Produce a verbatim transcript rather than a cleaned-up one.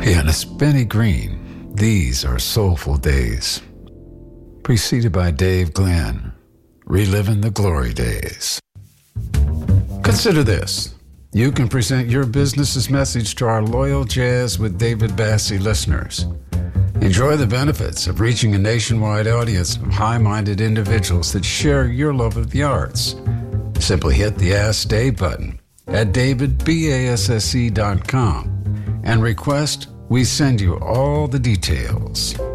Pianist Benny Green, These Are Soulful Days. Preceded by Dave Glenn, Reliving the Glory Days. Consider this. You can present your business's message to our loyal Jazz with David Bassey listeners. Enjoy the benefits of reaching a nationwide audience of high-minded individuals that share your love of the arts. Simply hit the Ask Dave button at david basse dot com and request we send you all the details.